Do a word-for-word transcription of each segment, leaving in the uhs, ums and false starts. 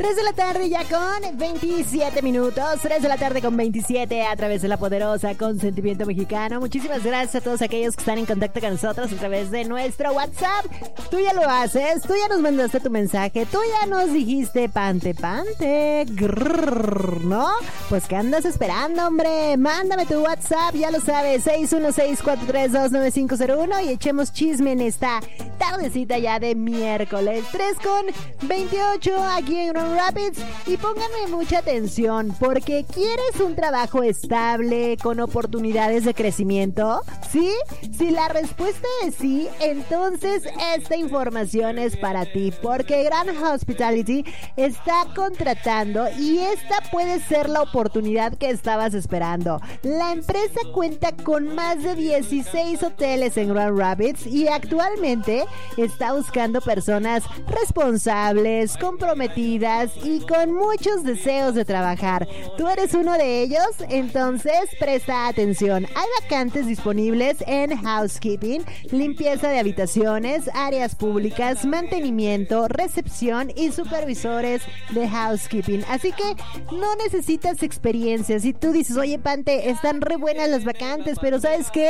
tres de la tarde ya con veintisiete minutos. tres de la tarde con veintisiete a través de la poderosa Consentimiento Mexicano. Muchísimas gracias a todos aquellos que están en contacto con nosotros a través de nuestro WhatsApp. Tú ya lo haces, tú ya nos mandaste tu mensaje, tú ya nos dijiste pante, pante, grrr, ¿no? Pues ¿qué andas esperando, hombre? Mándame tu WhatsApp, ya lo sabes, seis uno seis, cuatro tres dos, nueve cinco cero uno y echemos chisme en esta tardecita ya de miércoles. tres con veintiocho aquí en Grand Rapids. Y pónganme mucha atención, porque ¿quieres un trabajo estable con oportunidades de crecimiento? ¿Sí? Si la respuesta es sí, entonces esta información es para ti, porque Grand Hospitality está contratando y esta puede ser la oportunidad que estabas esperando. La empresa cuenta con más de dieciséis hoteles en Grand Rapids y actualmente está buscando personas responsables, comprometidas y con muchos deseos de trabajar. ¿Tú eres uno de ellos? Entonces presta atención. Hay vacantes disponibles en housekeeping, limpieza de habitaciones, áreas públicas, mantenimiento, recepción y supervisores de housekeeping. Así que no necesitas experiencia. Si tú dices, oye, Pante, están re buenas las vacantes, pero ¿sabes qué?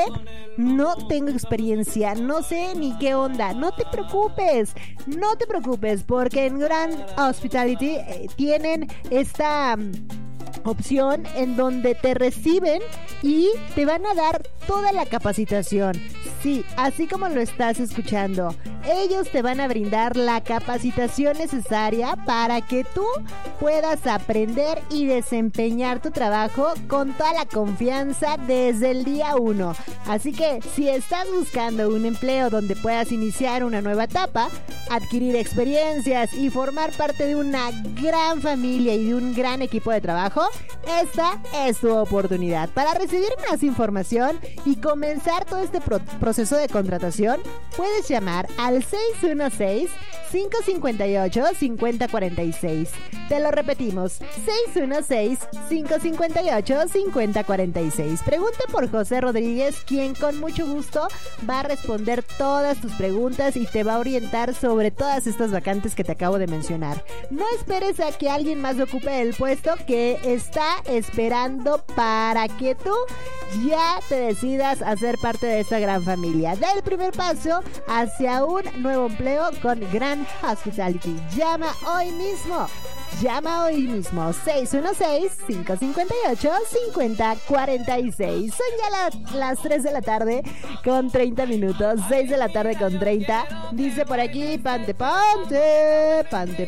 No tengo experiencia, no sé ni qué onda. No te preocupes, no te preocupes, porque en Grand Hospitality eh, tienen esta um, opción en donde te reciben y te van a dar toda la capacitación. Sí, así como lo estás escuchando, ellos te van a brindar la capacitación necesaria para que tú puedas aprender y desempeñar tu trabajo con toda la confianza desde el día uno. Así que si estás buscando un empleo donde puedas iniciar una nueva etapa, adquirir experiencias y formar parte de una gran familia y de un gran equipo de trabajo, esta es tu oportunidad. Para recibir más información y comenzar todo este pro- proceso de contratación, puedes llamar al seis uno seis, cinco cinco ocho, cinco cero cuatro seis. Te lo repetimos, seis uno seis, cinco cinco ocho, cinco cero cuatro seis. Pregunta por José Rodríguez, quien con mucho gusto va a responder todas tus preguntas y te va a orientar sobre todas estas vacantes que te acabo de mencionar. No esperes a que alguien más ocupe el puesto que está esperando para que tú ya te decidas a ser parte de esta gran familia. Da el primer paso hacia un nuevo empleo con Grand Hospitality. Llama hoy mismo. Llama hoy mismo seis uno seis, cinco cinco ocho, cinco cero cuatro seis. Son ya la, las tres de la tarde con treinta minutos. seis de la tarde con treinta. Dice por aquí, Pante, Pante, Pante,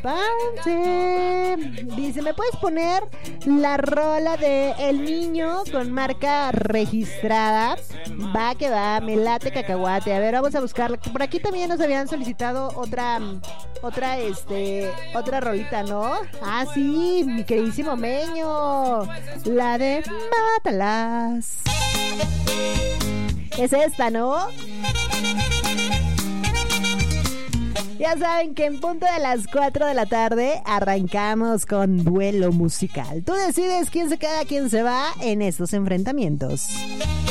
Pante. Dice, ¿me puedes poner la rola de El Niño con marca registrada? Va que va, me late cacahuate. A ver, vamos a buscarla. Por aquí también nos habían solicitado otra, otra, este, otra rolita, ¿no? Ah, sí, mi queridísimo Meño. La de Mátalas. Es esta, ¿no? Ya saben que en punto de las cuatro de la tarde arrancamos con duelo musical. Tú decides quién se queda, quién se va en estos enfrentamientos.